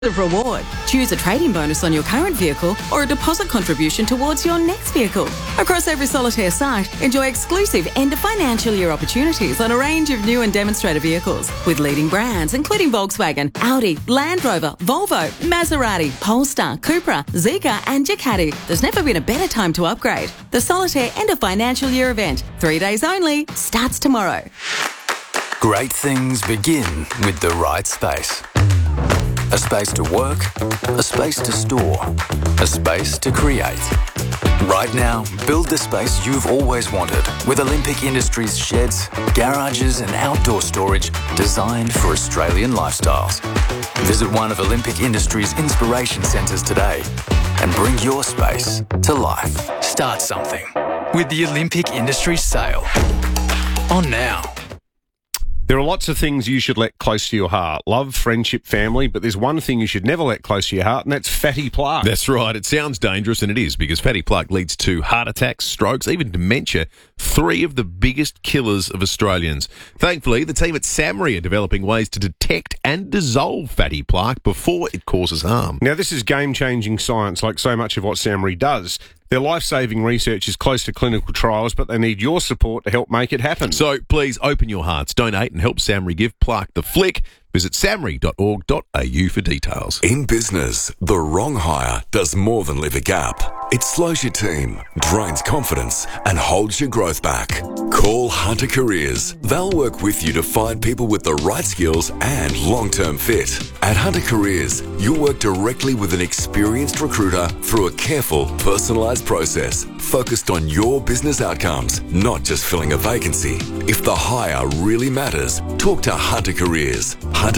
of reward. Choose a trading bonus on your current vehicle or a deposit contribution towards your next vehicle. Across every Solitaire site, enjoy exclusive end of financial year opportunities on a range of new and demonstrator vehicles with leading brands including Volkswagen, Audi, Land Rover, Volvo, Maserati, Polestar, Cupra, Zeekr and Ducati. There's never been a better time to upgrade. The Solitaire end of financial year event, 3 days only, starts tomorrow. Great things begin with the right space. A space to work, a space to store, a space to create. Right now, build the space you've always wanted with Olympic Industries sheds, garages and outdoor storage designed for Australian lifestyles. Visit one of Olympic Industries' inspiration centres today and bring your space to life. Start something with the Olympic Industries sale. On now. There are lots of things you should let close to your heart. Love, friendship, family, but there's one thing you should never let close to your heart, and that's fatty plaque. That's right. It sounds dangerous, and it is, because fatty plaque leads to heart attacks, strokes, even dementia, 3 of the biggest killers of Australians. Thankfully, the team at SAMRI are developing ways to detect and dissolve fatty plaque before it causes harm. Now, this is game-changing science, like so much of what SAMRI does. Their life-saving research is close to clinical trials, but they need your support to help make it happen. So please open your hearts, donate and help SAMRI give plaque the flick. Visit samri.org.au for details. In business, the wrong hire does more than leave a gap. It slows your team, drains confidence, and holds your growth back. Call Hunter Careers. They'll work with you to find people with the right skills and long-term fit. At Hunter Careers, you'll work directly with an experienced recruiter through a careful, personalised process focused on your business outcomes, not just filling a vacancy. If the hire really matters, talk to Hunter Careers.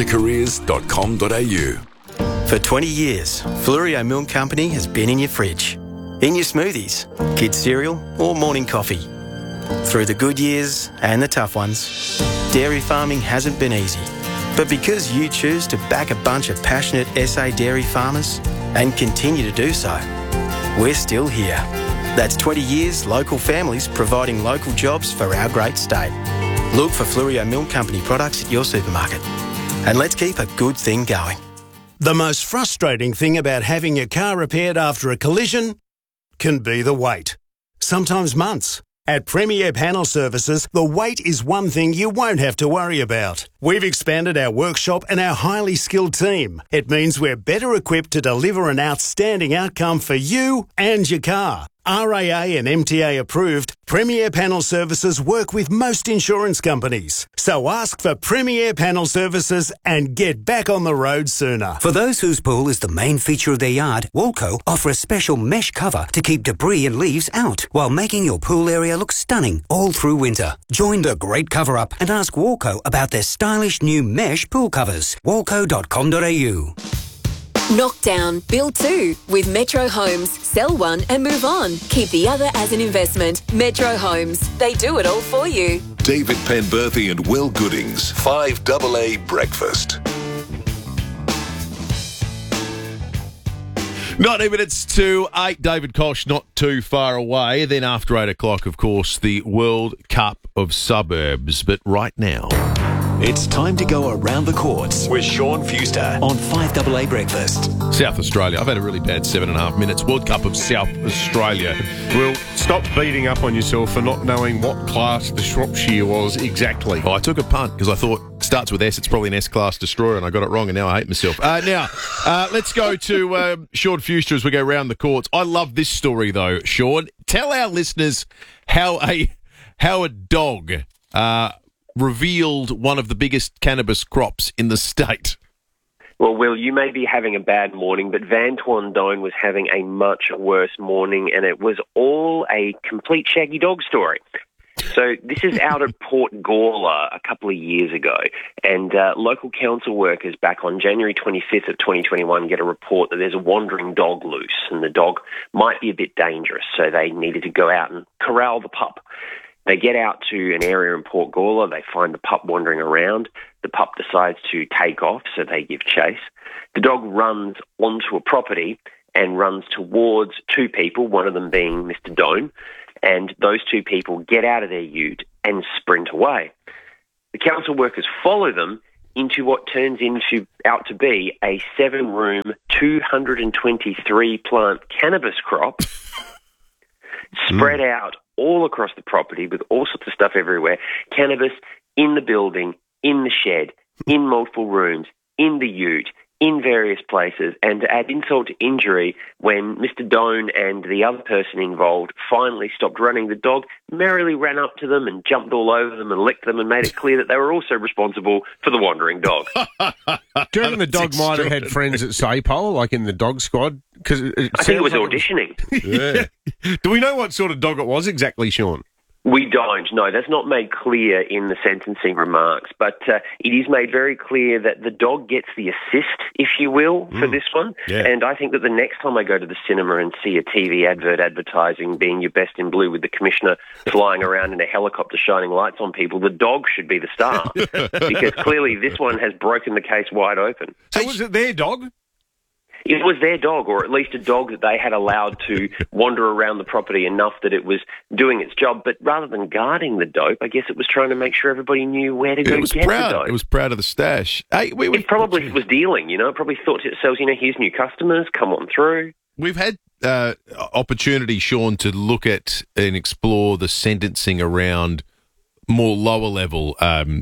huntercareers.com.au. For 20 years, Flurio Milk Company has been in your fridge, in your smoothies, kids' cereal or morning coffee. Through the good years and the tough ones, dairy farming hasn't been easy. But because you choose to back a bunch of passionate SA dairy farmers and continue to do so, we're still here. That's 20 years local families providing local jobs for our great state. Look for Flurio Milk Company products at your supermarket. And let's keep a good thing going. The most frustrating thing about having your car repaired after a collision can be the wait. Sometimes months. At Premier Panel Services, the wait is one thing you won't have to worry about. We've expanded our workshop and our highly skilled team. It means we're better equipped to deliver an outstanding outcome for you and your car. RAA and MTA approved, Premier Panel Services work with most insurance companies. So ask for Premier Panel Services and get back on the road sooner. For those whose pool is the main feature of their yard, Walco offer a special mesh cover to keep debris and leaves out while making your pool area look stunning all through winter. Join the great cover-up and ask Walco about their stylish new mesh pool covers. Walco.com.au. Knock down, build 2 with Metro Homes. Sell one and move on. Keep the other as an investment. Metro Homes. They do it all for you. David Penberthy and Will Goodings. 5AA Breakfast. 90 minutes to 8. David Koch not too far away. Then after 8 o'clock, of course, the World Cup of Suburbs. But right now, it's time to go around the courts with Sean Fuster on 5AA Breakfast. South Australia. I've had a really bad 7.5 minutes. World Cup of South Australia. Will, stop beating up on yourself for not knowing what class the Shropshire was exactly. Oh, I took a punt because I thought it starts with S. It's probably an S-class destroyer, and I got it wrong, and now I hate myself. Let's go to Sean Fuster as we go around the courts. I love this story, though, Sean. Tell our listeners how a dog revealed one of the biggest cannabis crops in the state. Well, Will, you may be having a bad morning, but Van Tuan Doan was having a much worse morning, and it was all a complete shaggy dog story. So this is out at Port Gawler a couple of years ago, and local council workers back on January 25th of 2021 get a report that there's a wandering dog loose, and the dog might be a bit dangerous, so they needed to go out and corral the pup. They get out to an area in Port Gawler. They find the pup wandering around. The pup decides to take off, so they give chase. The dog runs onto a property and runs towards 2 people, one of them being Mr. Doan, and those 2 people get out of their ute and sprint away. The council workers follow them into what turns out to be a 7-room, 223-plant cannabis crop spread out all across the property with all sorts of stuff everywhere. Cannabis in the building, in the shed, in multiple rooms, in the ute, in various places. And to add insult to injury, when Mr. Doan and the other person involved finally stopped running, the dog merrily ran up to them and jumped all over them and licked them and made it clear that they were also responsible for the wandering dog. Do you reckon the dog might have had friends at SAPOL, like in the dog squad? Because I think it was auditioning. Yeah. Do we know what sort of dog it was exactly, Sean? We don't. No, that's not made clear in the sentencing remarks, but it is made very clear that the dog gets the assist, if you will, for this one. Yeah. And I think that the next time I go to the cinema and see a TV advert advertising being your best in blue with the commissioner flying around in a helicopter shining lights on people, the dog should be the star. Because clearly this one has broken the case wide open. So was it their dog? It was their dog, or at least a dog that they had allowed to wander around the property enough that it was doing its job. But rather than guarding the dope, I guess it was trying to make sure everybody knew where to go get the dope. It was proud of the stash. Hey, it probably was dealing, It probably thought to itself, here's new customers, come on through. We've had opportunity, Sean, to look at and explore the sentencing around more lower-level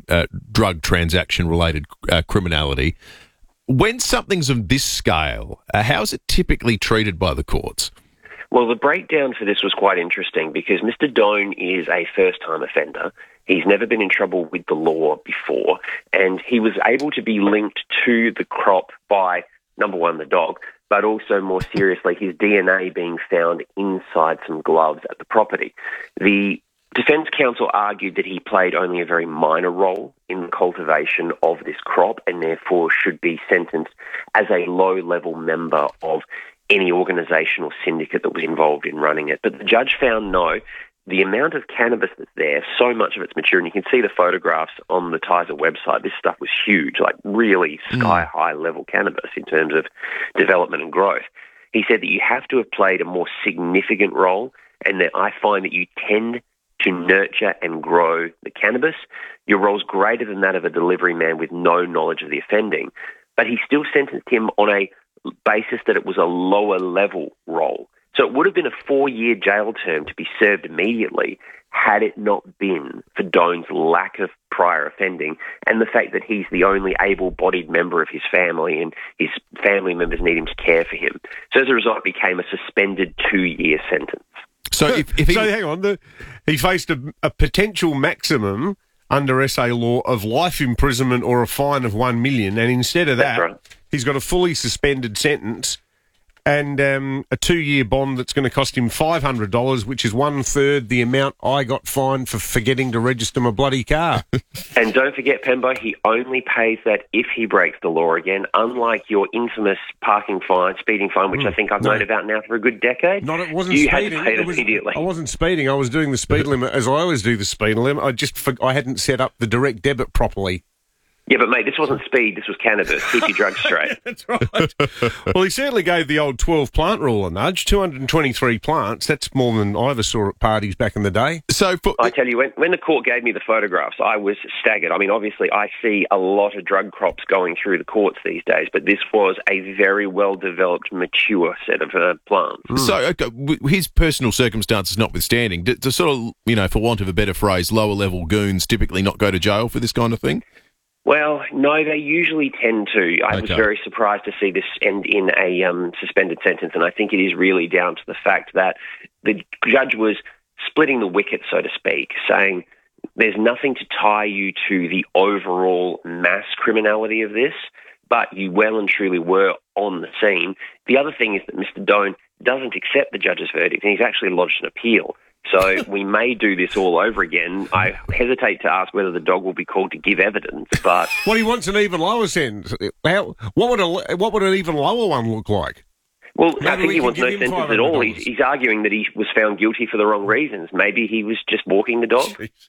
drug transaction-related criminality. When something's of this scale, how is it typically treated by the courts? Well, the breakdown for this was quite interesting because Mr. Doan is a first-time offender. He's never been in trouble with the law before, and he was able to be linked to the crop by, number one, the dog, but also more seriously, his DNA being found inside some gloves at the property. The Defence counsel argued that he played only a very minor role in the cultivation of this crop and therefore should be sentenced as a low-level member of any organisation or syndicate that was involved in running it. But the judge found no. The amount of cannabis that's there, so much of it's mature, and you can see the photographs on the Tizer website. This stuff was huge, like really sky-high level cannabis in terms of development and growth. He said that you have to have played a more significant role, and that I find that you tend to nurture and grow the cannabis. Your role's greater than that of a delivery man with no knowledge of the offending. But he still sentenced him on a basis that it was a lower level role. So it would have been a 4-year jail term to be served immediately had it not been for Doan's lack of prior offending and the fact that he's the only able-bodied member of his family and his family members need him to care for him. So as a result, it became a suspended 2-year sentence. So if he... So hang on, he faced a potential maximum under SA law of life imprisonment or a fine of $1 million, and instead of that, he's got a fully suspended sentence and a 2-year bond that's going to cost him $500, which is 1/3 the amount I got fined for forgetting to register my bloody car. And don't forget, Pembo, he only pays that if he breaks the law again, unlike your infamous parking fine, speeding fine, which I think I've known about now for a good decade. It wasn't you speeding. You had to pay it immediately. I wasn't speeding. I was doing the speed limit, as I always do the speed limit. I hadn't set up the direct debit properly. Yeah, but mate, this wasn't speed, this was cannabis. Keep your drugs straight. That's right. Well, he certainly gave the old 12-plant rule a nudge. 223 plants, that's more than I ever saw at parties back in the day. So, I tell you, when the court gave me the photographs, I was staggered. I mean, obviously, I see a lot of drug crops going through the courts these days, but this was a very well-developed, mature set of plants. So, his personal circumstances notwithstanding, to sort of, for want of a better phrase, lower-level goons typically not go to jail for this kind of thing? Well, no, they usually tend to. I was very surprised to see this end in a suspended sentence, and I think it is really down to the fact that the judge was splitting the wicket, so to speak, saying there's nothing to tie you to the overall mass criminality of this, but you well and truly were on the scene. The other thing is that Mr. Doan doesn't accept the judge's verdict, and he's actually lodged an appeal. So we may do this all over again. I hesitate to ask whether the dog will be called to give evidence, but... Well, he wants an even lower sentence. What would an even lower one look like? Well, I think he wants no sentence at all. He's arguing that he was found guilty for the wrong reasons. Maybe he was just walking the dog.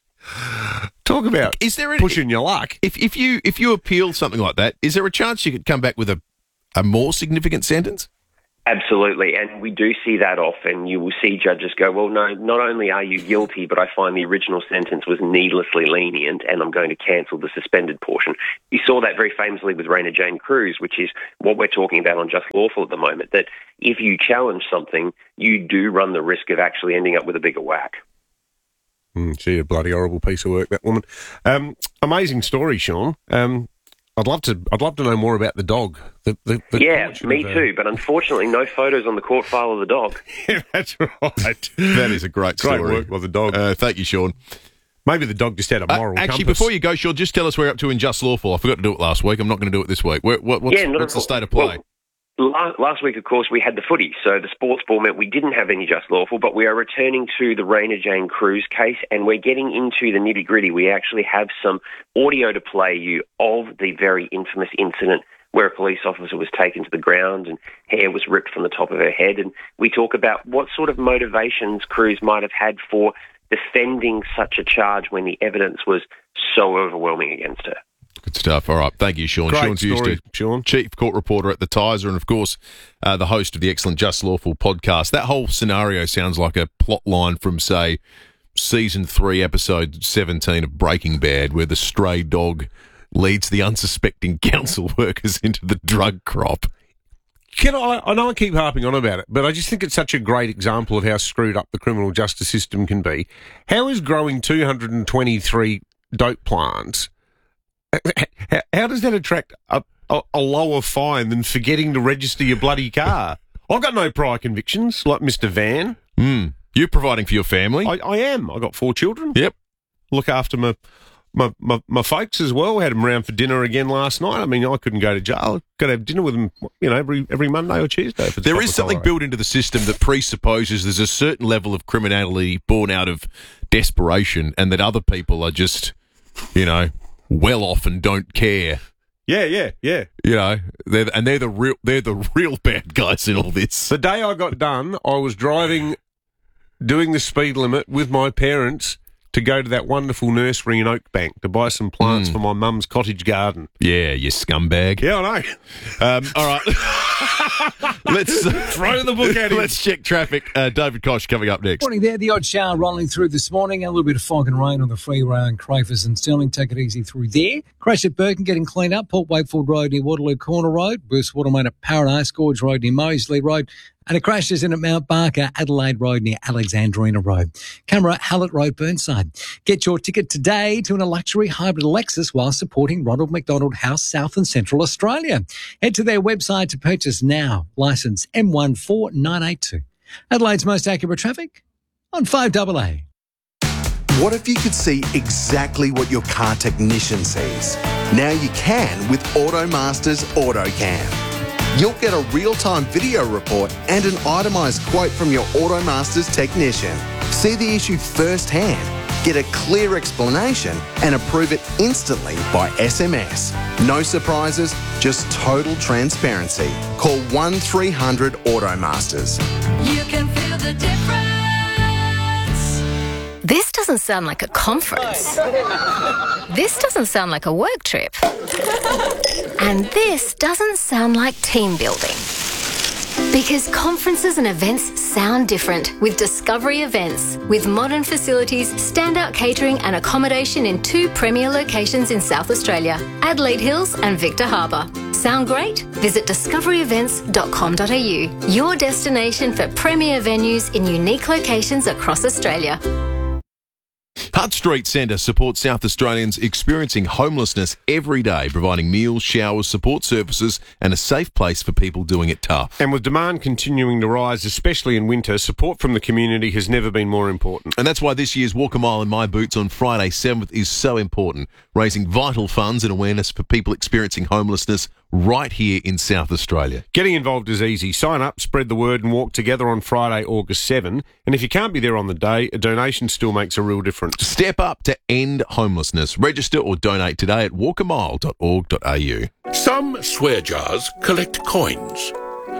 Jeez. Talk about pushing your luck. If you appeal something like that, is there a chance you could come back with a more significant sentence? Absolutely, and we do see that often. You will see judges go, well, no, not only are you guilty, but I find the original sentence was needlessly lenient and I'm going to cancel the suspended portion. You saw that very famously with Raina Jane Cruz, which is what we're talking about on Just Lawful at the moment, that if you challenge something, you do run the risk of actually ending up with a bigger whack. She a bloody horrible piece of work, that woman. Amazing story, Sean. I'd love to know more about the dog. Me too. But unfortunately, no photos on the court file of the dog. Yeah, that's right. That is a great story. Great work by the dog. Thank you, Sean. Maybe the dog just had a moral Actually, compass. before you go, Sean, just tell us where you're up to in Just Lawful. I forgot to do it last week. I'm not going to do it this week. What's the state of play? Last week, of course, we had the footy, so the sports ball meant we didn't have any Just Lawful, but we are returning to the Raina Jane Cruz case, and we're getting into the nitty-gritty. We actually have some audio to play you of the very infamous incident where a police officer was taken to the ground and hair was ripped from the top of her head, and we talk about what sort of motivations Cruz might have had for defending such a charge when the evidence was so overwhelming against her. Good stuff. All right. Thank you, Sean. Great story, Sean. Chief Court Reporter at The Tiser and, of course, the host of the excellent Just Lawful podcast. That whole scenario sounds like a plot line from, say, Season 3, Episode 17 of Breaking Bad, where the stray dog leads the unsuspecting council workers into the drug crop. I know I keep harping on about it, but I just think it's such a great example of how screwed up the criminal justice system can be. How is growing 223 dope plants... How does that attract a lower fine than forgetting to register your bloody car? I've got no prior convictions, like Mr. Van. You're providing for your family? I am. I've got 4 children. Yep. Look after my folks as well. Had them round for dinner again last night. I mean, I couldn't go to jail. Got to have dinner with them, every Monday or Tuesday. There is something built into the system that presupposes there's a certain level of criminality born out of desperation, and that other people are just, well off and don't care. Yeah. They're the real bad guys in all this. The day I got done, I was doing the speed limit with my parents to go to that wonderful nursery in Oakbank to buy some plants for my mum's cottage garden. Yeah, you scumbag. Yeah, I know. All right. Let's throw the book at him. Let's check traffic. David Koch coming up next. Morning there. The odd shower rolling through this morning. A little bit of fog and rain on the freeway around Crafers and Stirling. Take it easy through there. Crash at Birkin getting cleaned up. Port Wakefield Road near Waterloo Corner Road. Burst Watermain at Paradise Gorge Road near Moseley Road. And a crash is in at Mount Barker, Adelaide Road near Alexandrina Road. Camera, Hallett Road, Burnside. Get your ticket today to a luxury hybrid Lexus while supporting Ronald McDonald House, South and Central Australia. Head to their website to purchase now. Licence M14982. Adelaide's most accurate traffic on 5AA. What if you could see exactly what your car technician sees? Now you can with AutoMaster's AutoCam. You'll get a real-time video report and an itemised quote from your AutoMaster's technician. See the issue firsthand, get a clear explanation and approve it instantly by SMS. No surprises, just total transparency. Call 1300 AutoMasters. You can feel the difference. This doesn't sound like a conference. This doesn't sound like a work trip. And this doesn't sound like team building. Because conferences and events sound different with Discovery Events. With modern facilities, standout catering and accommodation in 2 premier locations in South Australia, Adelaide Hills and Victor Harbour. Sound great? Visit discoveryevents.com.au, your destination for premier venues in unique locations across Australia. Hutt Street Centre supports South Australians experiencing homelessness every day, providing meals, showers, support services and a safe place for people doing it tough. And with demand continuing to rise, especially in winter, support from the community has never been more important. And that's why this year's Walk a Mile in My Boots on Friday 7th is so important, raising vital funds and awareness for people experiencing homelessness right here in South Australia. Getting involved is easy. Sign up, spread the word and walk together on Friday, August 7. And if you can't be there on the day, a donation still makes a real difference. Step up to end homelessness. Register or donate today at walkamile.org.au. Some swear jars collect coins.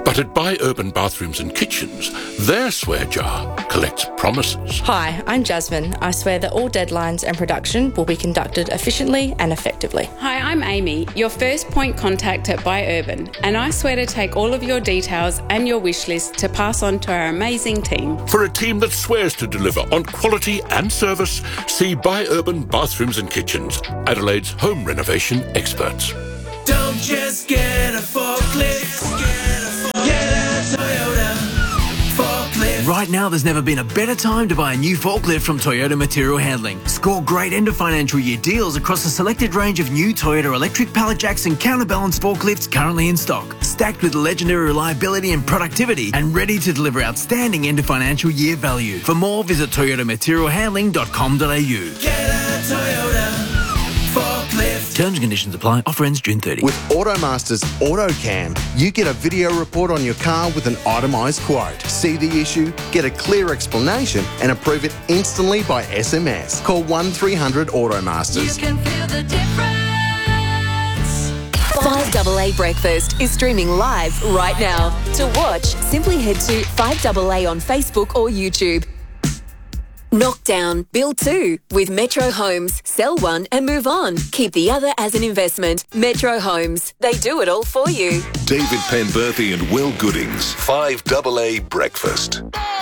But at Buy Urban Bathrooms and Kitchens, their swear jar collects promises. Hi, I'm Jasmine. I swear that all deadlines and production will be conducted efficiently and effectively. Hi, I'm Amy, your first point contact at Buy Urban, and I swear to take all of your details and your wish list to pass on to our amazing team. For a team that swears to deliver on quality and service, see Buy Urban Bathrooms and Kitchens, Adelaide's home renovation experts. Don't just get a forklift, get a Toyota forklift. Right now, there's never been a better time to buy a new forklift from Toyota Material Handling. Score great end of financial year deals across a selected range of new Toyota electric pallet jacks and counterbalance forklifts currently in stock, stacked with legendary reliability and productivity and ready to deliver outstanding end of financial year value. For more, visit toyotamaterialhandling.com.au. Get a Toyota forklift. Terms and conditions apply. Offer ends June 30. With Automasters AutoCam, you get a video report on your car with an itemised quote. See the issue, get a clear explanation and approve it instantly by SMS. Call 1300 Automasters. You can feel the difference. 5AA Breakfast is streaming live right now. To watch, simply head to 5AA on Facebook or YouTube. Knockdown, build two with Metro Homes. Sell one and move on. Keep the other as an investment. Metro Homes. They do it all for you. David Penberthy and Will Goodings. 5AA Breakfast.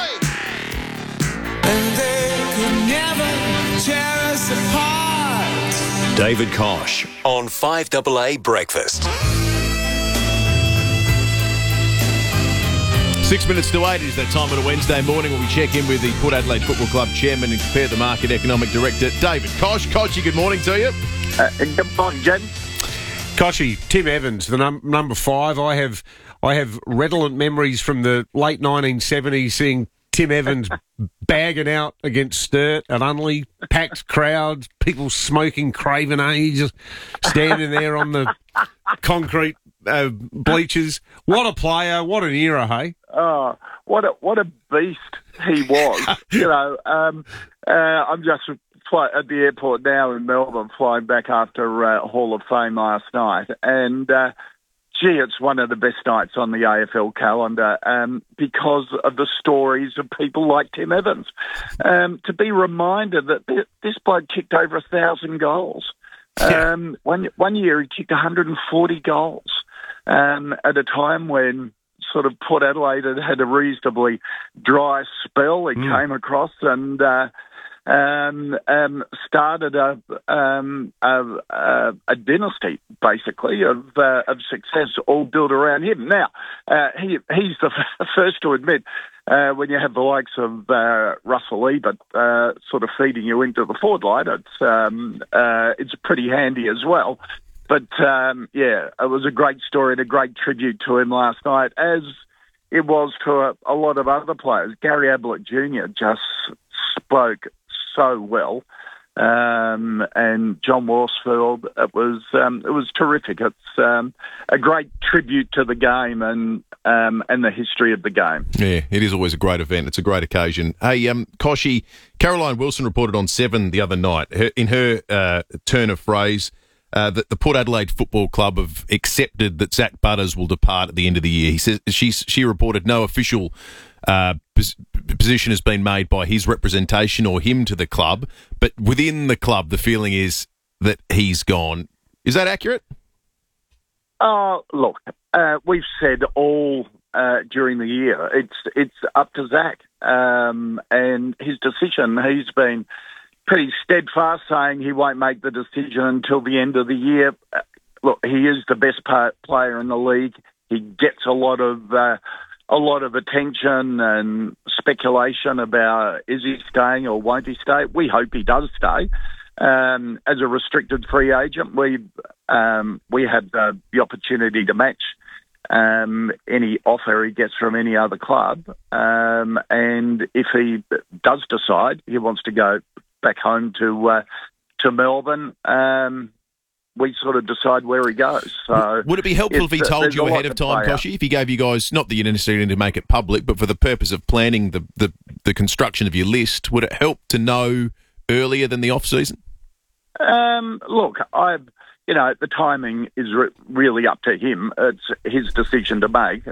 And they could never tear us apart. David Kosh on 5AA Breakfast. 6 minutes to 8 is that time on a Wednesday morning when we check in with the Port Adelaide Football Club chairman and compare the market economic director, David Kosh. Koshy, good morning to you. Good morning, Jim. Koshy, Tim Evans, the number 5. I have redolent memories from the late 1970s seeing Tim Evans bagging out against Sturt at Unley, packed crowds, people smoking Craven Age, standing there on the concrete bleachers. What a player! What an era, hey? Oh, what a beast he was! I'm just at the airport now in Melbourne, flying back after Hall of Fame last night, and it's one of the best nights on the AFL calendar because of the stories of people like Tim Evans. To be reminded that this bloke kicked over 1,000 goals. One year he kicked 140 goals. At a time when sort of Port Adelaide had a reasonably dry spell, he came across and started a dynasty, basically, of success, all built around him. Now, he's the first to admit when you have the likes of Russell Ebert sort of feeding you into the forward line, it's pretty handy as well. But, it was a great story and a great tribute to him last night, as it was to a lot of other players. Gary Ablett Jr. just spoke so well, and John Worsfield. It was terrific. It's a great tribute to the game and the history of the game. Yeah, it is always a great event. It's a great occasion. Hey, Koshy, Caroline Wilson reported on 7 the other night. In her turn of phrase, that the Port Adelaide Football Club have accepted that Zach Butters will depart at the end of the year. He says she reported no official position has been made by his representation or him to the club, but within the club, the feeling is that he's gone. Is that accurate? Look, we've said all during the year. It's up to Zach and his decision. He's been pretty steadfast, saying he won't make the decision until the end of the year. Look, he is the best player in the league. He gets a lot of attention and speculation about is he staying or won't he stay. We hope he does stay. As a restricted free agent, we have the opportunity to match any offer he gets from any other club. And if he does decide he wants to go back home to Melbourne, we sort of decide where he goes. So would it be helpful if he told you ahead of time, Koshy, if he gave you guys, not that you necessarily need to make it public, but for the purpose of planning the construction of your list, would it help to know earlier than the off-season? Look, the timing is really up to him. It's his decision to make.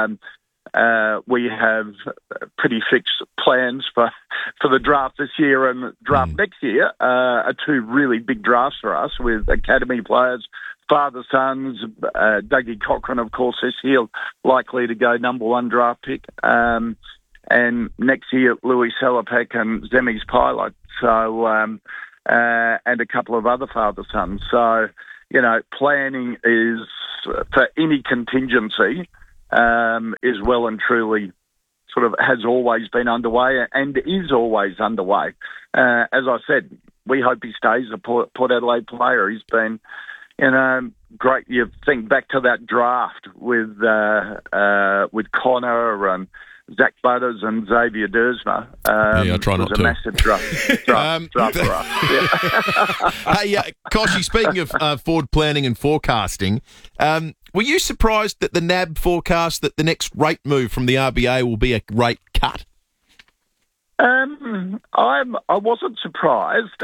We have pretty fixed plans for the draft this year and draft next year. Are two really big drafts for us with academy players, father-sons. Dougie Cochran, of course, this year likely to go number one draft pick. And next year, Louis Salopek and Zemi's Pilot. So, and a couple of other father-sons. So, planning is, for any contingency, is well and truly sort of has always been underway and is always underway. As I said, we hope he stays a Port Adelaide player. He's been, great. You think back to that draft with Connor and Zach Butters and Xavier Dersma. I try not to. It was a massive draft for us. Yeah. Hey, Koshy, speaking of forward planning and forecasting, were you surprised that the NAB forecast that the next rate move from the RBA will be a rate cut? I wasn't surprised.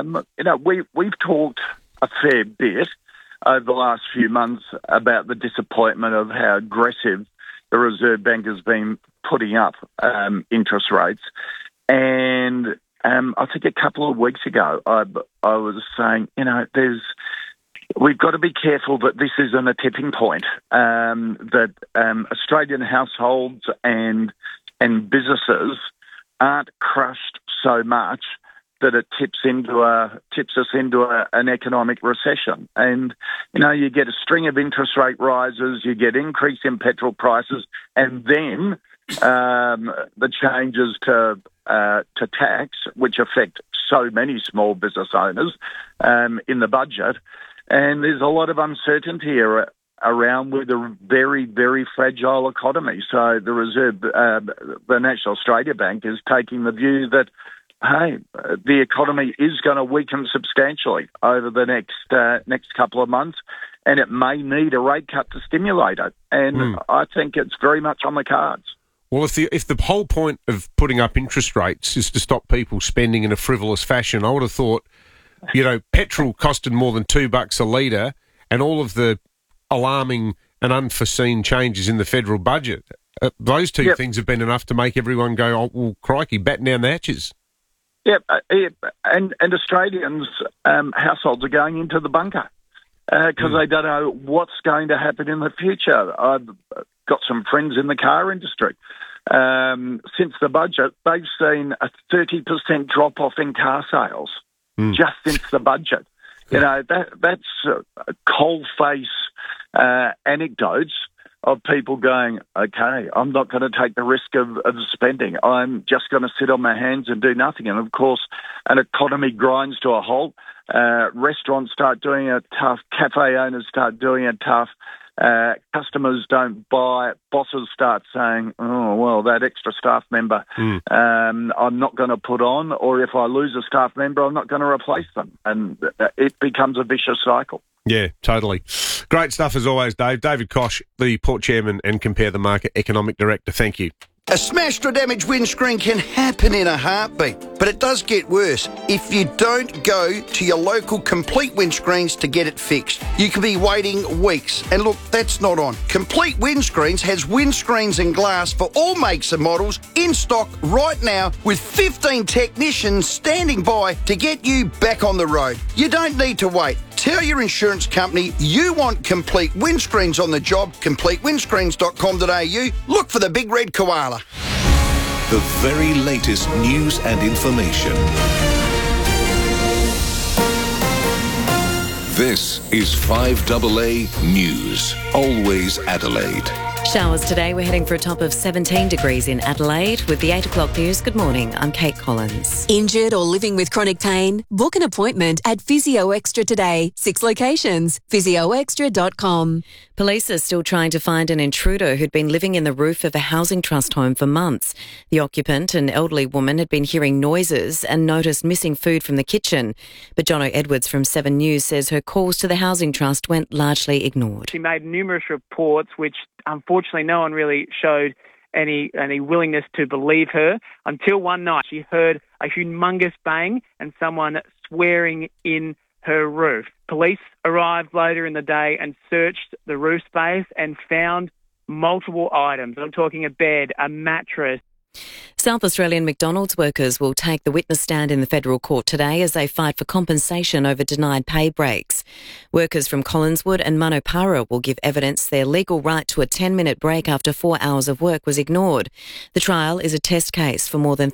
We've talked a fair bit over the last few months about the disappointment of how aggressive the Reserve Bank has been putting up interest rates. And I think a couple of weeks ago, I was saying, we've got to be careful that this isn't a tipping point, that Australian households and businesses aren't crushed so much that it tips us into an economic recession. And, you get a string of interest rate rises, you get increase in petrol prices, and then the changes to tax, which affect so many small business owners in the budget. And there's a lot of uncertainty around with a very, very fragile economy. So the National Australia Bank is taking the view that, hey, the economy is going to weaken substantially over the next couple of months, and it may need a rate cut to stimulate it. And I think it's very much on the cards. Well, if the whole point of putting up interest rates is to stop people spending in a frivolous fashion, I would have thought, petrol costed more than $2 a litre, and all of the alarming and unforeseen changes in the federal budget, those two things have been enough to make everyone go, oh, well, crikey, batten down the hatches. Yeah, and Australians' households are going into the bunker because they don't know what's going to happen in the future. I've got some friends in the car industry. Since the budget, they've seen a 30% drop-off in car sales just since the budget. That's cold-face anecdotes of people going, okay, I'm not going to take the risk of spending. I'm just going to sit on my hands and do nothing. And, of course, an economy grinds to a halt. Restaurants start doing it tough. Cafe owners start doing it tough. Customers don't buy. Bosses start saying, oh, well, that extra staff member I'm not going to put on, or if I lose a staff member, I'm not going to replace them. And it becomes a vicious cycle. Yeah, totally. Great stuff as always, Dave. David Koch, the Port Chairman and Compare the Market Economic Director. Thank you. A smashed or damaged windscreen can happen in a heartbeat, but it does get worse if you don't go to your local Complete Windscreens to get it fixed. You could be waiting weeks, and look, that's not on. Complete Windscreens has windscreens and glass for all makes and models in stock right now with 15 technicians standing by to get you back on the road. You don't need to wait. Tell your insurance company you want Complete Windscreens on the job. CompleteWindscreens.com.au. Look for the big red koala. The very latest news and information. This is 5AA News. Always Adelaide. Showers today. We're heading for a top of 17 degrees in Adelaide. With the 8 o'clock news, good morning. I'm Kate Collins. Injured or living with chronic pain? Book an appointment at Physio Extra today. 6 locations. PhysioExtra.com. Police are still trying to find an intruder who'd been living in the roof of a housing trust home for months. The occupant, an elderly woman, had been hearing noises and noticed missing food from the kitchen. But Jono Edwards from 7 News says her calls to the housing trust went largely ignored. She made numerous reports which unfortunately no one really showed any willingness to believe her until one night she heard a humongous bang and someone swearing in her roof. Police arrived later in the day and searched the roof space and found multiple items. I'm talking a bed, a mattress. South Australian McDonald's workers will take the witness stand in the federal court today as they fight for compensation over denied pay breaks. Workers from Collinswood and Manupara will give evidence their legal right to a 10-minute break after 4 hours of work was ignored. The trial is a test case for more than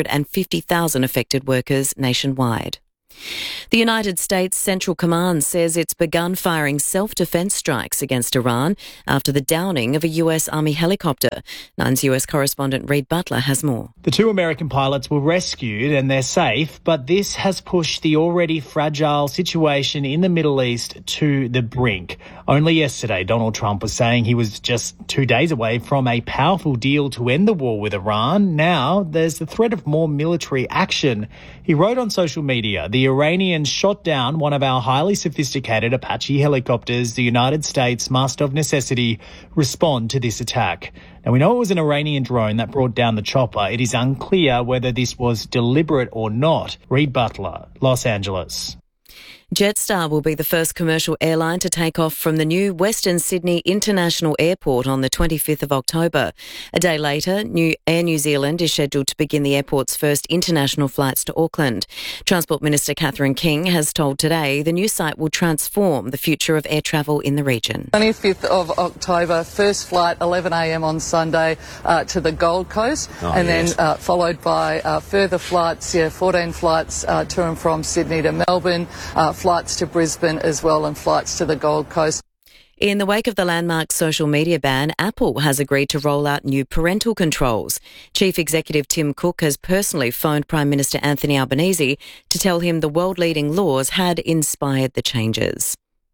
350,000 affected workers nationwide. The United States Central Command says it's begun firing self-defense strikes against Iran after the downing of a US Army helicopter. Nine's US correspondent Reid Butler has more. The 2 American pilots were rescued and they're safe, but this has pushed the already fragile situation in the Middle East to the brink. Only yesterday, Donald Trump was saying he was just 2 days away from a powerful deal to end the war with Iran. Now there's the threat of more military action. He wrote on social media, "The Iranians shot down one of our highly sophisticated Apache helicopters. The United States must, of necessity, respond to this attack." Now, we know it was an Iranian drone that brought down the chopper. It is unclear whether this was deliberate or not. Reid Butler, Los Angeles. Jetstar will be the first commercial airline to take off from the new Western Sydney International Airport on the 25th of October. A day later, Air New Zealand is scheduled to begin the airport's first international flights to Auckland. Transport Minister Catherine King has told Today the new site will transform the future of air travel in the region. 25th of October, first flight 11 a.m. on Sunday to the Gold Coast, then followed by further flights, 14 flights to and from Sydney to Melbourne, flights to Brisbane as well, and flights to the Gold Coast. In the wake of the landmark social media ban, Apple has agreed to roll out new parental controls. Chief Executive Tim Cook has personally phoned Prime Minister Anthony Albanese to tell him the world-leading laws had inspired the changes.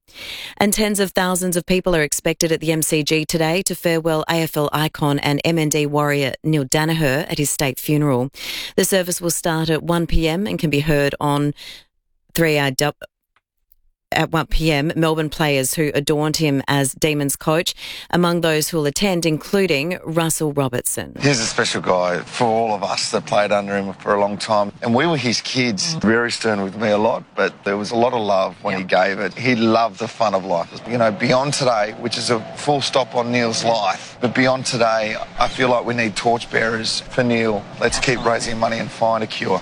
And tens of thousands of people are expected at the MCG today to farewell AFL icon and MND warrior Neil Danaher at his state funeral. The service will start at 1 p.m. and can be heard on 3R at 1 p.m, Melbourne players who adorned him as Demons coach. Among those who will attend, including Russell Robertson. He's a special guy for all of us that played under him for a long time. And we were his kids. Very stern with me a lot, but there was a lot of love when he gave it. He loved the fun of life. You know, beyond today, which is a full stop on Neil's life, but beyond today, I feel like we need torchbearers for Neil. Let's keep raising money and find a cure.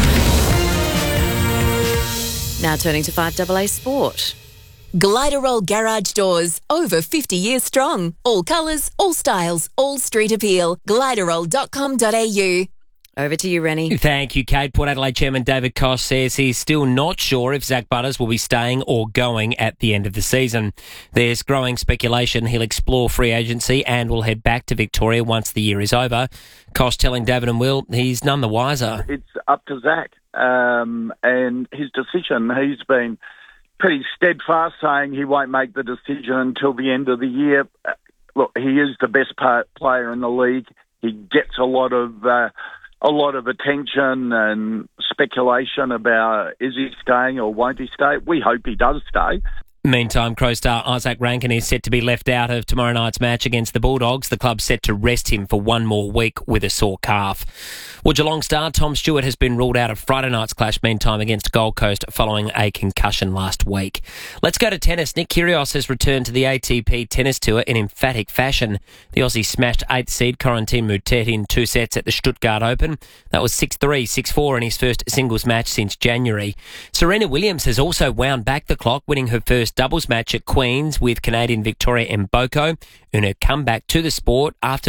Now turning to 5AA Sport. Gliderol Garage Doors, over 50 years strong. All colours, all styles, all street appeal. Gliderol.com.au. Over to you, Rennie. Thank you, Kate. Port Adelaide Chairman David Koss says he's still not sure if Zach Butters will be staying or going at the end of the season. There's growing speculation he'll explore free agency and will head back to Victoria once the year is over. Koss telling David and Will he's none the wiser. It's up to Zach and his decision. He's been pretty steadfast, saying he won't make the decision until the end of the year. Look, he is the best player in the league. He gets a lot of attention and speculation about is he staying or won't he stay. We hope he does stay. Meantime, Crow star Isaac Rankin is set to be left out of tomorrow night's match against the Bulldogs. The club's set to rest him for one more week with a sore calf. Well, Geelong star Tom Stewart has been ruled out of Friday night's clash meantime against Gold Coast following a concussion last week. Let's go to tennis. Nick Kyrgios has returned to the ATP Tennis Tour in emphatic fashion. The Aussie smashed 8th seed Corentin Moutet in 2 sets at the Stuttgart Open. That was 6-3, 6-4 in his first singles match since January. Serena Williams has also wound back the clock, winning her first doubles match at Queen's with Canadian Victoria Mboko in her comeback to the sport after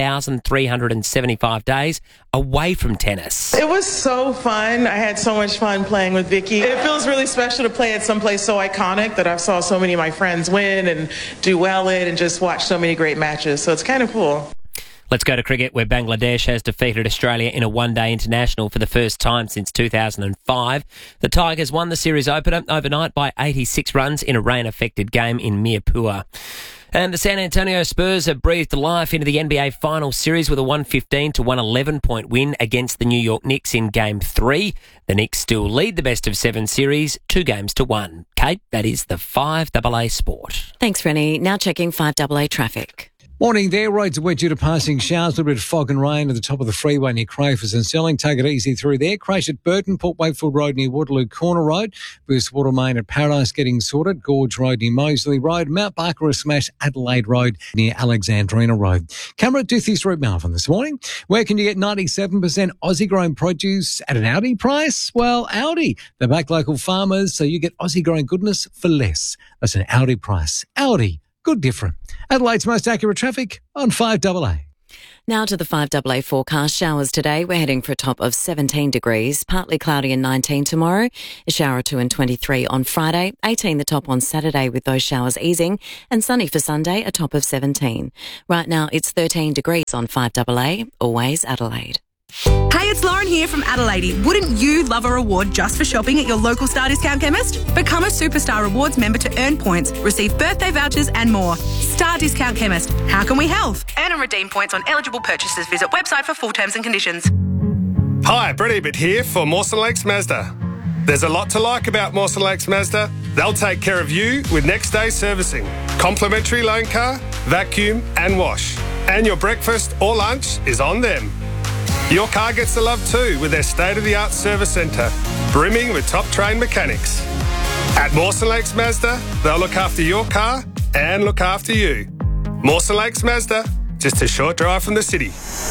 1,375 days away from tennis. It was so fun. I had so much fun playing with Vicky. It feels really special to play at someplace so iconic that I saw so many of my friends win and do well in and just watch so many great matches. So it's kind of cool. Let's go to cricket, where Bangladesh has defeated Australia in a one-day international for the first time since 2005. The Tigers won the series opener overnight by 86 runs in a rain-affected game in Mirpur. And the San Antonio Spurs have breathed life into the NBA Finals series with a 115-111 point win against the New York Knicks in Game 3. The Knicks still lead the best-of-7 series 2-1. Kate, that is the 5AA Sport. Thanks, Rennie. Now checking 5AA traffic. Morning there. Roads are wet due to passing showers, a little bit of fog and rain at the top of the freeway near Crafers and Selling. Take it easy through there. Crash at Burton, Port Wakefield Road near Waterloo Corner Road. Burst Water Main at Paradise getting sorted. Gorge Road near Moseley Road. Mount Barker a smash, Adelaide Road near Alexandrina Road. Camera at Doothie Street, Melbourne this morning. Where can you get 97% Aussie-grown produce at an Aldi price? Well, Aldi. They back local farmers, so you get Aussie-grown goodness for less. That's an Aldi price. Aldi. Good different. Adelaide's most accurate traffic on 5AA. Now to the 5AA forecast. Showers today. We're heading for a top of 17 degrees. Partly cloudy and 19 tomorrow. A shower or two and 23 on Friday. 18 the top on Saturday with those showers easing. And sunny for Sunday, a top of 17. Right now it's 13 degrees on 5AA. Always Adelaide. Hey, it's Lauren here from Adelaide. Wouldn't you love a reward just for shopping at your local Star Discount chemist? Become a Superstar Rewards member to earn points, receive birthday vouchers and more. Star Discount Chemist. How can we help? Earn and redeem points on eligible purchases. Visit website for full terms and conditions. Hi, Brett Ebert here for Mawson Lakes Mazda. There's a lot to like about Mawson Lakes Mazda. They'll take care of you with next day servicing, complimentary loan car, vacuum and wash. And your breakfast or lunch is on them. Your car gets the love too with their state-of-the-art service centre, brimming with top-trained mechanics. At Mawson Lakes Mazda, they'll look after your car and look after you. Mawson Lakes Mazda, just a short drive from the city.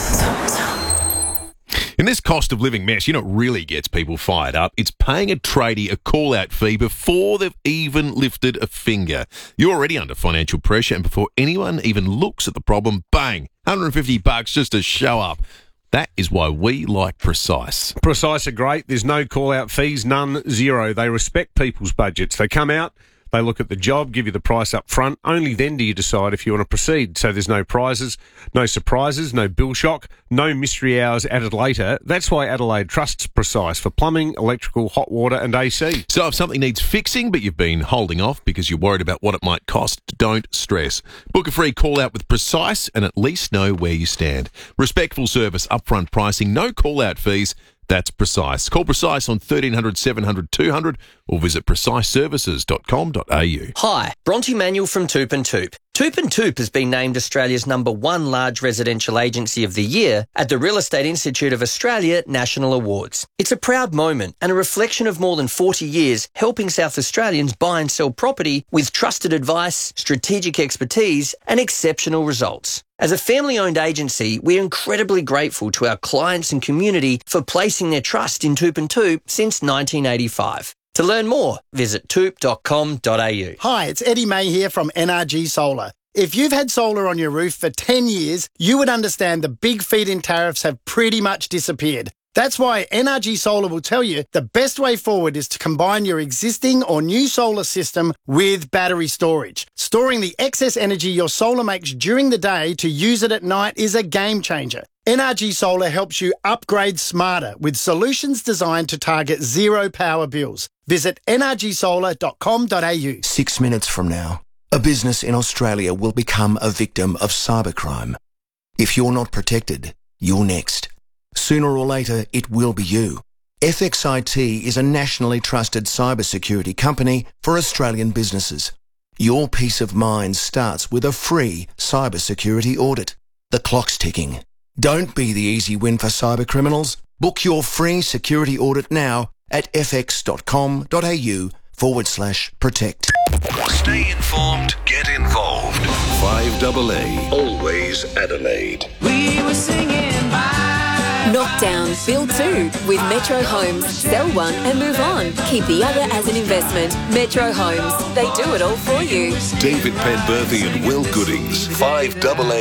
In this cost of living mess, you know what really gets people fired up? It's paying a tradie a call-out fee before they've even lifted a finger. You're already under financial pressure, and before anyone even looks at the problem, bang, $150 just to show up. That is why we like Precise. Precise are great. There's no call-out fees, none, zero. They respect people's budgets. They come out, they look at the job, give you the price up front. Only then do you decide if you want to proceed. So there's no prizes, no surprises, no bill shock, no mystery hours added later. That's why Adelaide trusts Precise for plumbing, electrical, hot water and AC. So if something needs fixing but you've been holding off because you're worried about what it might cost, don't stress. Book a free call-out with Precise and at least know where you stand. Respectful service, upfront pricing, no call-out fees. That's Precise. Call Precise on 1300 700 200 or visit preciseservices.com.au. Hi, Bronte Manuel from Toop and Toop. Toop and Toop has been named Australia's #1 large residential agency of the year at the Real Estate Institute of Australia National Awards. It's a proud moment and a reflection of more than 40 years helping South Australians buy and sell property with trusted advice, strategic expertise and exceptional results. As a family-owned agency, we're incredibly grateful to our clients and community for placing their trust in Toop and Toop since 1985. To learn more, visit toop.com.au. Hi, it's Eddie May here from NRG Solar. If you've had solar on your roof for 10 years, you would understand the big feed-in tariffs have pretty much disappeared. That's why NRG Solar will tell you the best way forward is to combine your existing or new solar system with battery storage. Storing the excess energy your solar makes during the day to use it at night is a game changer. NRG Solar helps you upgrade smarter with solutions designed to target zero power bills. Visit nrgsolar.com.au. 6 minutes from now, a business in Australia will become a victim of cybercrime. If you're not protected, you're next. Sooner or later, it will be you. FXIT is a nationally trusted cybersecurity company for Australian businesses. Your peace of mind starts with a free cybersecurity audit. The clock's ticking. Don't be the easy win for cybercriminals. Book your free security audit now at fx.com.au/protect. Stay informed, get involved. 5AA, always Adelaide. We were singing Knockdown, build 2 with Metro Homes. Sell one and move on. Keep the other as an investment. Metro Homes, they do it all for you. David Penberthy and Will Goodings, 5AA.